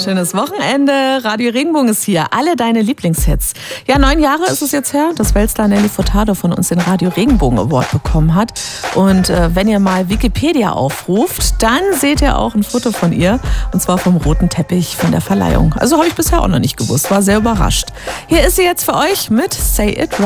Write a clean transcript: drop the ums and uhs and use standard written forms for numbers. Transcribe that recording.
Schönes Wochenende. Radio Regenbogen ist hier. Alle deine Lieblingshits. Ja, 9 Jahre ist es jetzt her, dass Weltstar Nelly Furtado von uns den Radio Regenbogen Award bekommen hat. Und wenn ihr mal Wikipedia aufruft, dann seht ihr auch ein Foto von ihr. Und zwar vom roten Teppich von der Verleihung. Also habe ich bisher auch noch nicht gewusst. War sehr überrascht. Hier ist sie jetzt für euch mit Say It Right.